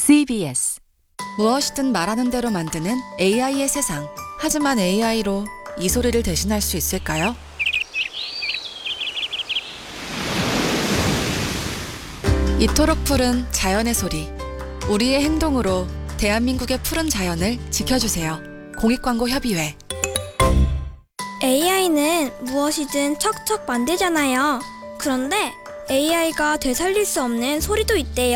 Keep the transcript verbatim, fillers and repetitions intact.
씨비에스 무엇이든 말하는 대로 만드는 에이아이의 세상. 하지만 에이아이로 이 소리를 대신할 수 있을까요? 이토록 푸른 자연의 소리. 우리의 행동으로 대한민국의 푸른 자연을 지켜주세요. 공익광고협의회. 에이아이는 무엇이든 척척 만들잖아요. 그런데 에이아이가 되살릴 수 없는 소리도 있대요.